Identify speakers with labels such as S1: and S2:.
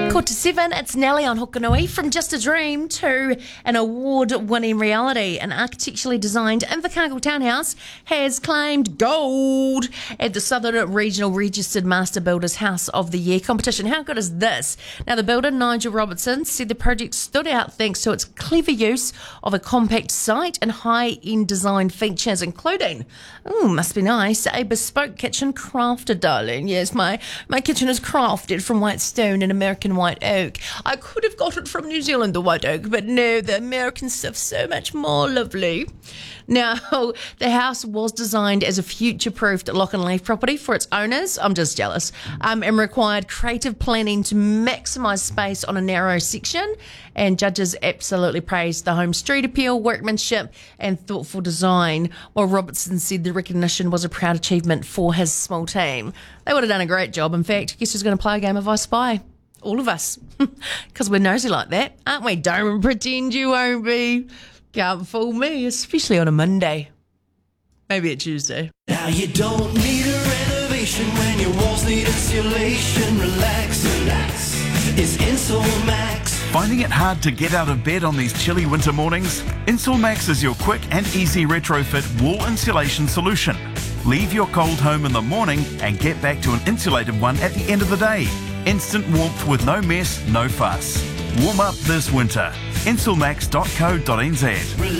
S1: Quarter 7, it's Nelly on Hokanui. From just a dream to an award-winning reality, an architecturally designed Invercargill townhouse has claimed gold at the Southern Regional Registered Master Builders House of the Year competition. How good is this? Now, the builder, Nigel Robertson, said the project stood out thanks to its clever use of a compact site and high-end design features, including, must be nice, a bespoke kitchen crafted, darling. Yes, my kitchen is crafted from white stone and American white oak. I could have got it from New Zealand, the white oak, but no, the American stuff's so much more lovely. Now, the house was designed as a future-proofed lock and leaf property for its owners. I'm just jealous. And required creative planning to maximise space on a narrow section. And judges absolutely praised the home's street appeal, workmanship and thoughtful design, while Robertson said the recognition was a proud achievement for his small team. They would have done a great job. In fact, guess who's going to play a game of I Spy? All of us. Because we're nosy like that, aren't we? Don't pretend you won't be. Can't fool me, especially on a Monday. Maybe a Tuesday.
S2: Now you don't need a renovation when your walls need insulation. Relax, relax. It's Insulmax.
S3: Finding it hard to get out of bed on these chilly winter mornings? Insulmax is your quick and easy retrofit wall insulation solution. Leave your cold home in the morning and get back to an insulated one at the end of the day. Instant warmth with no mess, no fuss. Warm up this winter. Insulmax.co.nz